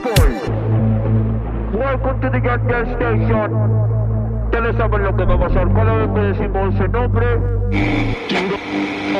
Welcome to the gas station. Ustedes saben lo que va a pasar cada vez que decimos ese nombre.